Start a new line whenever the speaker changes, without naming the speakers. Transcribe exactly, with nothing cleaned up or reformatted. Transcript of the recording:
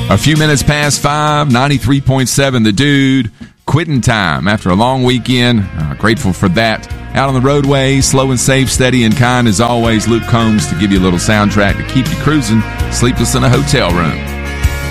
A few minutes past five, ninety-three point seven The Dude. Quitting time after a long weekend. Uh, grateful for that. Out on the roadway, slow and safe, steady and kind as always. Luke Combs to give you a little soundtrack to keep you cruising, sleepless in a hotel room.